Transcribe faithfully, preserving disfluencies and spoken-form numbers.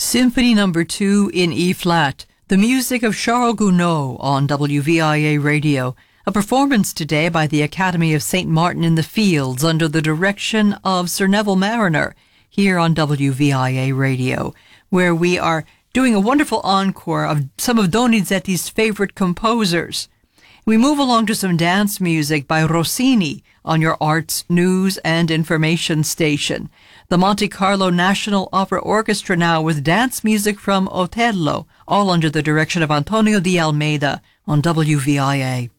Symphony Number two in E-flat, the music of Charles Gounod on W V I A Radio. A performance today by the Academy of Saint Martin in the Fields under the direction of Sir Neville Marriner here on W V I A Radio, where we are doing a wonderful encore of some of Donizetti's favorite composers. We move along to some dance music by Rossini on your arts, news, and information station. The Monte Carlo National Opera Orchestra now with dance music from Otello, all under the direction of Antonio de Almeida on W V I A.